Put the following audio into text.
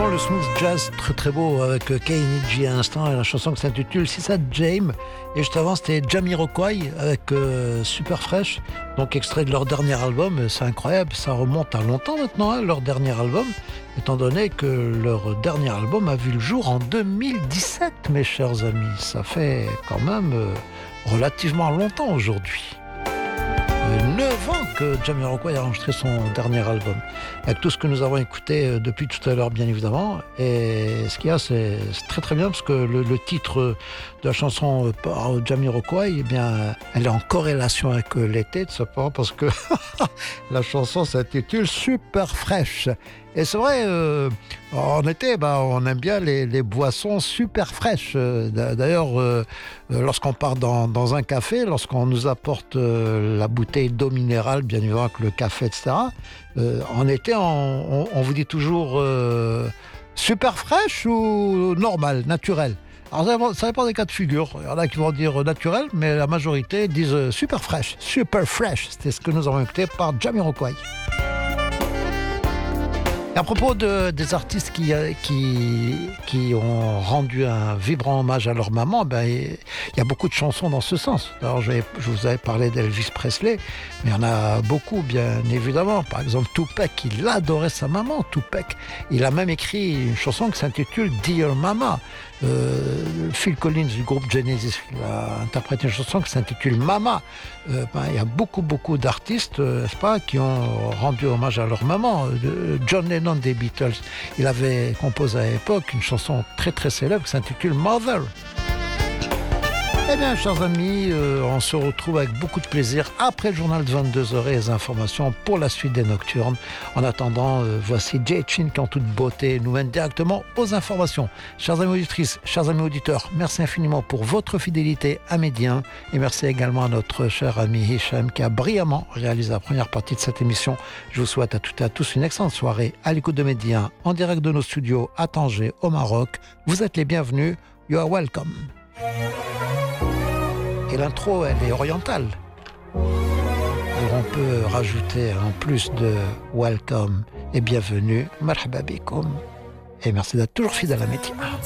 le smooth jazz très très beau avec K.N.G. à l'instant et la chanson qui s'intitule Sissa James. Et juste avant c'était Jamiroquai avec Super Fresh, donc extrait de leur dernier album. C'est incroyable, ça remonte à longtemps maintenant, hein, leur dernier album, étant donné que leur dernier album a vu le jour en 2017, mes chers amis. Ça fait quand même relativement longtemps aujourd'hui. 9 ans que Jamiroquai a enregistré son dernier album, avec tout ce que nous avons écouté depuis tout à l'heure, bien évidemment. Et ce qu'il y a, c'est très très bien, parce que le titre de la chanson par Jamiroquai, eh bien, elle est en corrélation avec l'été, tout simplement parce que la chanson s'intitule Super Fresh. Et c'est vrai, en été, on aime bien les boissons super fraîches. D'ailleurs, lorsqu'on part dans un café, lorsqu'on nous apporte la bouteille d'eau minérale, bien évidemment avec le café, etc., en été, on vous dit toujours super fraîche ou normale, naturelle. Alors ça dépend des cas de figure. Il y en a qui vont dire naturel, mais la majorité disent super fraîche. Super fresh, c'était ce que nous avons écouté par Jamiroquai. À propos des artistes qui ont rendu un vibrant hommage à leur maman, il y a beaucoup de chansons dans ce sens. Alors je vous avais parlé d'Elvis Presley, mais il y en a beaucoup, bien évidemment. Par exemple, Tupac, il adorait sa maman, Tupac. Il a même écrit une chanson qui s'intitule Dear Mama. Phil Collins du groupe Genesis, il a interprété une chanson qui s'intitule Mama. Il y a beaucoup d'artistes, n'est-ce pas, qui ont rendu hommage à leur maman. John Lennon des Beatles, il avait composé à l'époque une chanson très très célèbre qui s'intitule Mother. Eh bien, chers amis, on se retrouve avec beaucoup de plaisir après le journal de 22h et les informations pour la suite des Nocturnes. En attendant, voici Jay Chin qui en toute beauté nous mène directement aux informations. Chers amis auditrices, chers amis auditeurs, merci infiniment pour votre fidélité à Médien et merci également à notre cher ami Hicham qui a brillamment réalisé la première partie de cette émission. Je vous souhaite à toutes et à tous une excellente soirée à l'écoute de Médien en direct de nos studios à Tanger au Maroc. Vous êtes les bienvenus. You are welcome. Et l'intro, elle est orientale. Alors on peut rajouter en plus de welcome et bienvenue, marhaba bikoum. Et merci d'être toujours fidèle à Médien.